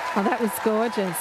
Oh, that was gorgeous.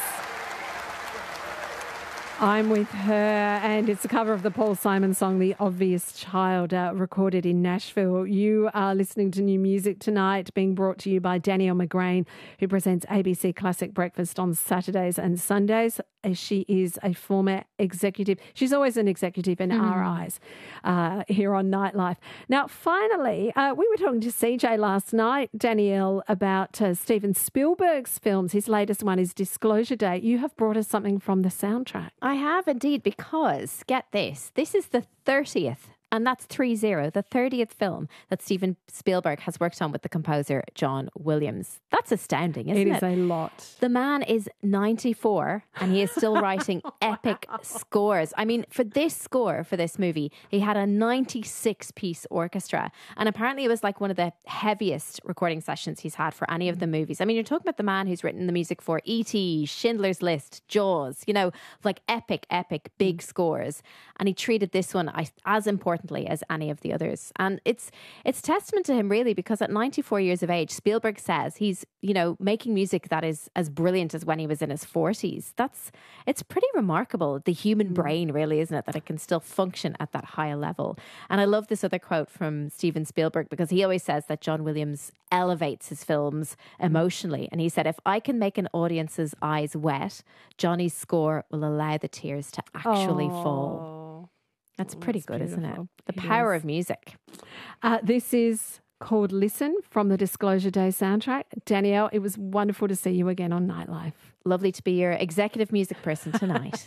I'm with her, and it's a cover of the Paul Simon song, The Obvious Child, recorded in Nashville. You are listening to New Music Tonight, being brought to you by Danielle McGrain, who presents ABC Classic Breakfast on Saturdays and Sundays. She is a former executive. She's always an executive in our eyes here on Nightlife. Now, finally, we were talking to CJ last night, Danielle, about Steven Spielberg's films. His latest one is Disclosure Day. You have brought us something from the soundtrack. I have indeed, because, get this is the 30th, and that's 30, the 30th film that Steven Spielberg has worked on with the composer John Williams. That's astounding, isn't it? It is a lot. The man is 94 and he is still writing epic scores. I mean, for this score, for this movie, he had a 96-piece orchestra. And apparently it was like one of the heaviest recording sessions he's had for any of the movies. I mean, you're talking about the man who's written the music for E.T., Schindler's List, Jaws, you know, like epic, big scores. And he treated this one as importantly as any of the others. And it's testament to him, really, because at 94 years of age, Spielberg says he's, you know, making music that is as brilliant as when he was in his 40s. It's pretty remarkable, the human brain, really, isn't it, that it can still function at that higher level. And I love this other quote from Steven Spielberg, because he always says that John Williams elevates his films emotionally. And he said, if I can make an audience's eyes wet, Johnny's score will allow the tears to actually fall. That's pretty good, beautiful. isn't it? The power of music. This is called Listen from the Disclosure Day soundtrack. Danielle, it was wonderful to see you again on Nightlife. Lovely to be your executive music person tonight.